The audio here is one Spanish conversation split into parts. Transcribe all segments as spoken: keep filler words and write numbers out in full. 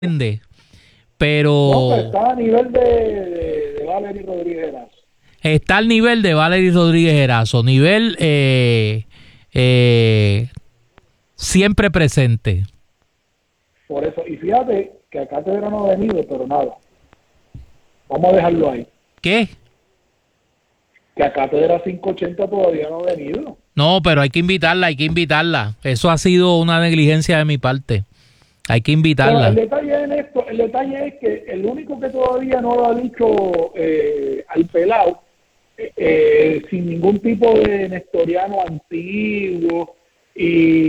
entiende, No, pues pero está a nivel de, de, de Valery Rodríguez Erazo. está al nivel de Valery Rodríguez Erazo, nivel eh, eh, siempre presente. Por eso, y fíjate que a Cátedra no ha venido, pero nada. Vamos a dejarlo ahí. ¿Qué? Que a Cátedra quinientos ochenta todavía no ha venido. No, pero hay que invitarla, hay que invitarla. Eso ha sido una negligencia de mi parte. Hay que Bueno, el invitarla. detalle en esto, el detalle es que el único que todavía no lo ha dicho eh, al pelado, eh, eh, sin ningún tipo de nestoriano antiguo y,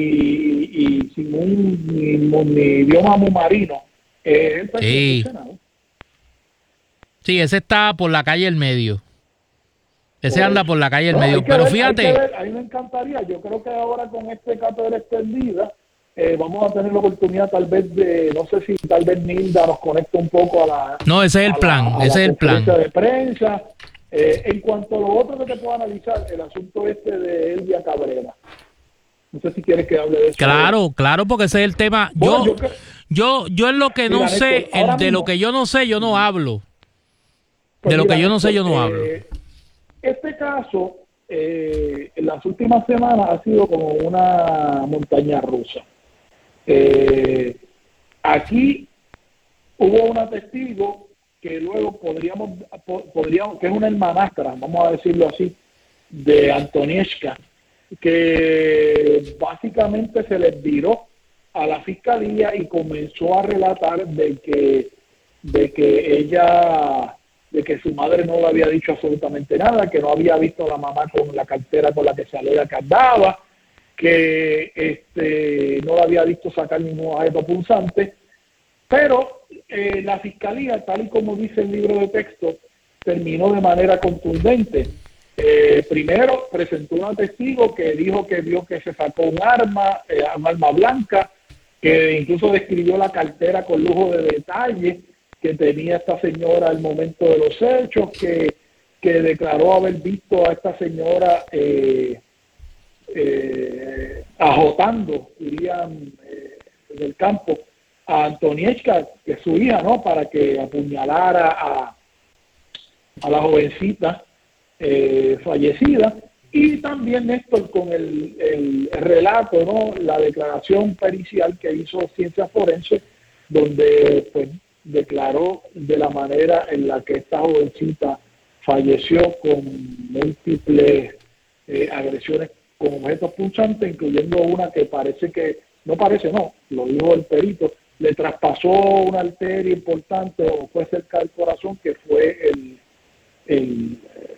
y sin un ni, ni idioma muy marino, es el presidente del Sí, Senado. sí, ese está por la calle el medio. Ese Por anda eso. por la calle el No, hay medio. que Pero ver, hay que fíjate, ver, a mí me encantaría, yo creo que ahora con este cátedra extendida, eh, vamos a tener la oportunidad tal vez de, no sé si tal vez Nilda nos conecta un poco a la, no, ese es el a la, plan, a la ese es el conferencia plan. de prensa. Eh, en cuanto a lo otro que te puedo analizar, el asunto este de Elvia Cabrera. No sé si quieres que hable de eso ahora. Claro, claro, porque ese es el tema. Bueno, Yo, yo creo, yo, yo en lo que no mira, Néstor, sé, ahora el de lo mismo, que yo no sé, yo no hablo. pues De lo mira, que yo no sé, Néstor, yo no hablo. eh, este caso eh, en las últimas semanas ha sido como una montaña rusa. Eh, aquí hubo una testigo que luego podríamos, podríamos, que es una hermanastra, vamos a decirlo así, de Antonieshka, que básicamente se les viró a la fiscalía y comenzó a relatar de que, de que ella, de que su madre no le había dicho absolutamente nada, que no había visto a la mamá con la cartera con la que se alega que andaba, que este, no la había visto sacar ningún objeto punzante, pero eh, la fiscalía, tal y como dice el libro de texto, terminó de manera contundente. Eh, primero presentó un testigo que dijo que vio que se sacó un arma, eh, un arma blanca, que incluso describió la cartera con lujo de detalle que tenía esta señora al momento de los hechos, que, que declaró haber visto a esta señora eh, eh, ajotando, dirían eh, en el campo, a Antonieshka, que es su hija, ¿no? Para que apuñalara a, a la jovencita eh, fallecida. Y también Néstor con el, el, el relato, ¿no? La declaración pericial que hizo Ciencias Forenses, donde pues declaró de la manera en la que esta jovencita falleció con múltiples eh, agresiones con objetos punzantes, incluyendo una que parece que, no parece, no, lo dijo el perito, le traspasó una arteria importante o fue cerca del corazón, que fue el, el,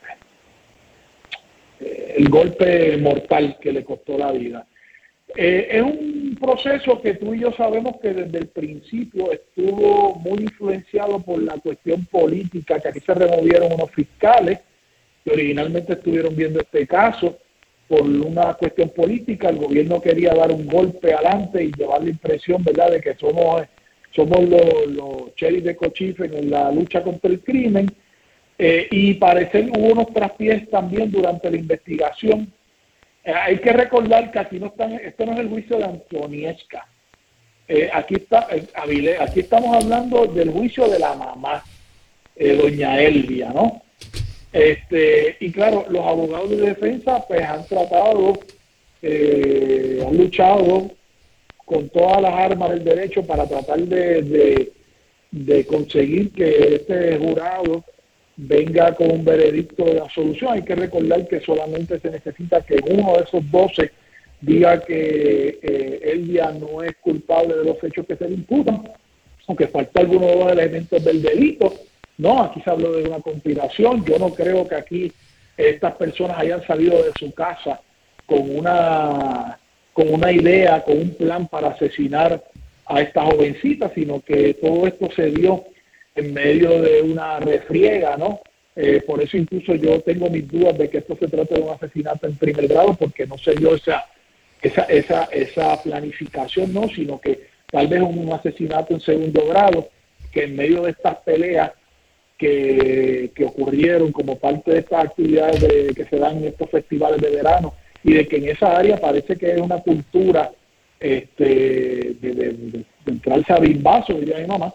eh, el golpe mortal que le costó la vida. Eh, es un proceso que tú y yo sabemos que desde el principio estuvo muy influenciado por la cuestión política, que aquí se removieron unos fiscales que originalmente estuvieron viendo este caso por una cuestión política. El gobierno quería dar un golpe adelante y llevar la impresión, ¿verdad?, de que somos, somos los, los sheriff de Cochifre en la lucha contra el crimen. Eh, y parece que hubo unos traspiés también durante la investigación. Eh, hay que recordar que aquí no están, esto no es el juicio de Antonieshka. Eh, aquí está, eh, Avilés, aquí estamos hablando del juicio de la mamá, eh, doña Elvia, ¿no? Este, y claro, los abogados de defensa pues han tratado, eh, han luchado con todas las armas del derecho para tratar de, de, de conseguir que este jurado venga con un veredicto de absolución. Hay que recordar que solamente se necesita que uno de esos doce diga que eh, Elvia no es culpable de los hechos que se le imputan, aunque falta alguno de los elementos del delito. No, aquí se habló de una conspiración. Yo no creo que aquí estas personas hayan salido de su casa con una, con una idea, con un plan para asesinar a esta jovencita, sino que todo esto se dio en medio de una refriega, ¿no? Eh, por eso incluso yo tengo mis dudas de que esto se trate de un asesinato en primer grado, porque no se dio esa, esa, esa, esa planificación, ¿no? Sino que tal vez un asesinato en segundo grado, que en medio de estas peleas que, que ocurrieron como parte de estas actividades de, que se dan en estos festivales de verano, y de que en esa área parece que es una cultura este, de, de, de entrarse a bimbazo, diría mi mamá.